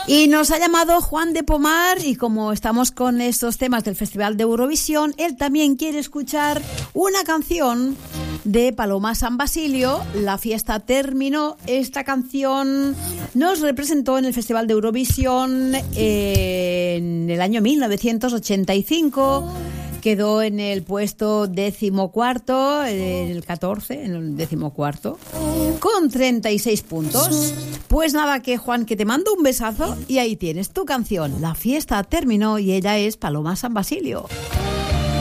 Y nos ha llamado Juan de Pomar y como estamos con estos temas del Festival de Eurovisión, él también quiere escuchar una canción de Paloma San Basilio. La fiesta terminó. Esta canción nos representó en el Festival de Eurovisión en el año 1985. Quedó en el puesto 14º, en el 14, en el 14º, con 36 puntos. Pues nada, que Juan, que te mando un besazo y ahí tienes tu canción. La fiesta terminó y ella es Paloma San Basilio.